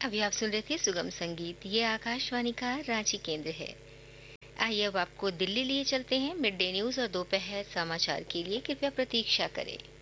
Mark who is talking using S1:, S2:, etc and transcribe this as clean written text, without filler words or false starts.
S1: अभी आप सुन रहे थे सुगम संगीत। ये आकाशवाणी का रांची केंद्र है। आइए अब आपको दिल्ली लिए चलते हैं। मिड डे न्यूज और दोपहर समाचार के लिए कृपया प्रतीक्षा करें।